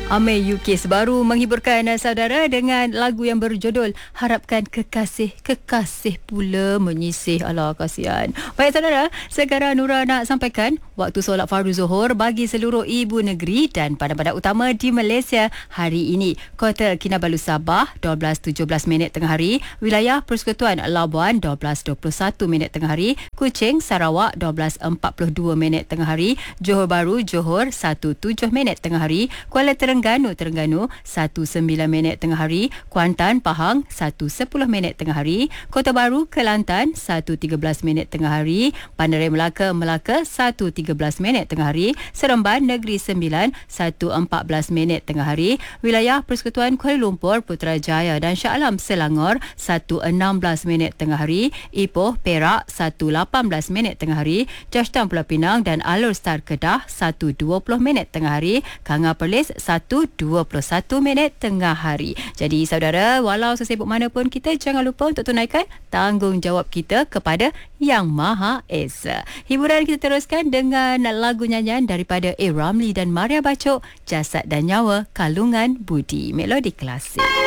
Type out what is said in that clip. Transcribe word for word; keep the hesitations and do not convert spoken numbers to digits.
Amir Yukis baru menghiburkan saudara dengan lagu yang berjudul Harapkan Kekasih, Kekasih pula menyisih. Alah, kasihan. Baik saudara, sekarang Nura nak sampaikan waktu solat fardu Zuhur bagi seluruh ibu negeri dan padan-padan utama di Malaysia hari ini. Kota Kinabalu Sabah dua belas tujuh belas minit tengah hari, wilayah Persekutuan Labuan dua belas dua puluh satu minit tengah hari, Kuching Sarawak dua belas empat puluh dua minit tengah hari, Johor Bahru Johor satu tujuh minit tengah hari, Kuala Terengganu Terengganu satu sembilan minit tengah hari, Kuantan Pahang satu sepuluh minit tengah hari, Kota Baru Kelantan satu tiga belas minit tengah hari, Bandaraya Melaka Melaka satu tiga belas minit tengah hari, Seremban Negeri Sembilan satu empat belas minit tengah hari, wilayah Persekutuan Kuala Lumpur Putrajaya dan Shah Alam Selangor satu enam belas minit tengah hari, Ipoh Perak satu lapan belas minit tengah hari, Jashtan Pulau Pinang dan Alor Star Kedah satu dua puluh minit tengah hari, Kanga Perlis satu dua puluh satu minit tengah hari. Jadi saudara, walau sesibuk mana pun kita, jangan lupa untuk tunaikan tanggungjawab kita kepada Yang Maha Esa. Hiburan kita teruskan dengan lagu nyanyian daripada A. Ramli dan Maria Bacok, Jasad dan Nyawa Kalungan Budi. Melodi klasik.